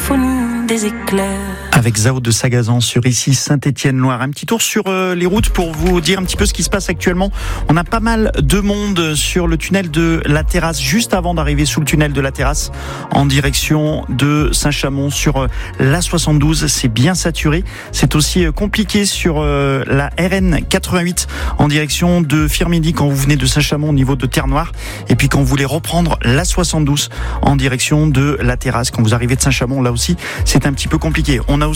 symphonie des éclairs. Avec Zao de Sagazan sur ici Saint-Étienne-Loire. Un petit tour sur les routes pour vous dire un petit peu ce qui se passe actuellement. On a pas mal de monde sur le tunnel de la Terrasse, juste avant d'arriver sous le tunnel de la Terrasse, en direction de Saint-Chamond sur la 72. C'est bien saturé. C'est aussi compliqué sur la RN 88 en direction de Firminy quand vous venez de Saint-Chamond au niveau de Terre-Noire. Et puis quand vous voulez reprendre la 72 en direction de la Terrasse, quand vous arrivez de Saint-Chamond, là aussi, c'est un petit peu compliqué. On a